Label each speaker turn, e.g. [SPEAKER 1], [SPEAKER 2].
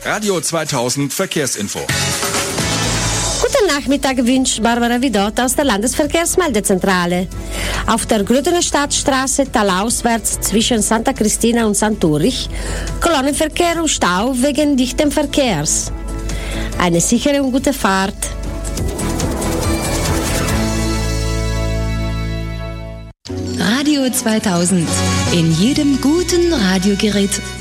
[SPEAKER 1] Radio 2000 Verkehrsinfo.
[SPEAKER 2] Guten Nachmittag wünscht Barbara Vidot aus der Landesverkehrsmeldezentrale. Auf der Grödener Stadtstraße talauswärts zwischen Santa Cristina und St. Ulrich Kolonnenverkehr und Stau wegen dichtem Verkehrs. Eine sichere und gute Fahrt.
[SPEAKER 3] Radio 2000. In jedem guten Radiogerät